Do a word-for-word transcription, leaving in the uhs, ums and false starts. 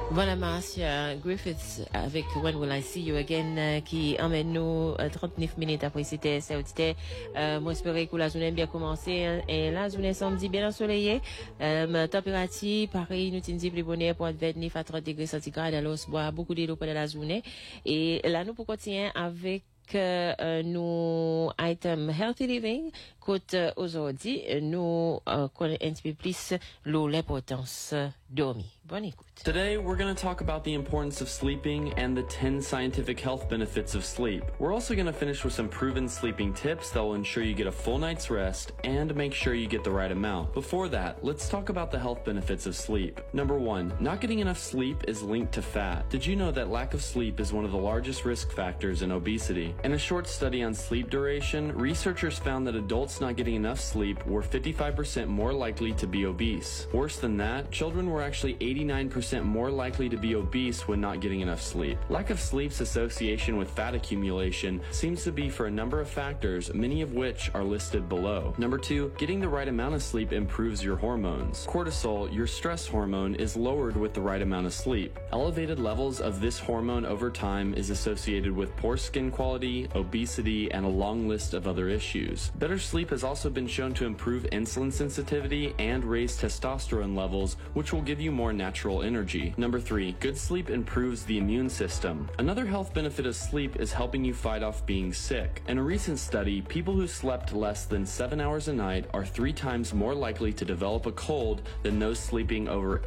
Voilà, Marcia Griffiths avec When Will I See You Again euh, qui emmène nous euh, trente-neuf minutes après c'était c'est auditeur. Euh, moi espérer que la journée bien commencé hein, et la journée samedi bien ensoleillée. Euh, température pareil nous t'indique plus bonheur pour vingt-neuf à trente degrés centigrades alors on boit beaucoup d'eau pendant la journée et là nous pour continuer avec euh, nous item healthy living côté euh, aujourd'hui nous euh, connaissons un petit peu plus l'importance dormir. Bonne écoute. Today, we're going to talk about the importance of sleeping and the ten scientific health benefits of sleep. We're also going to finish with some proven sleeping tips that will ensure you get a full night's rest and make sure you get the right amount. Before that, let's talk about the health benefits of sleep. Number one, not getting enough sleep is linked to fat. Did you know that lack of sleep is one of the largest risk factors in obesity? In a short study on sleep duration, researchers found that adults not getting enough sleep were fifty-five percent more likely to be obese. Worse than that, children were actually eighty-nine percent more likely to be obese when not getting enough sleep. Lack of sleep's association with fat accumulation seems to be for a number of factors, many of which are listed below. Number two, getting the right amount of sleep improves your hormones. Cortisol, your stress hormone, is lowered with the right amount of sleep. Elevated levels of this hormone over time is associated with poor skin quality, obesity, and a long list of other issues. Better sleep has also been shown to improve insulin sensitivity and raise testosterone levels, which will give you more natural energy. Number three, good sleep improves the immune system. Another health benefit of sleep is helping you fight off being sick. In a recent study, people who slept less than seven hours a night are three times more likely to develop a cold than those sleeping over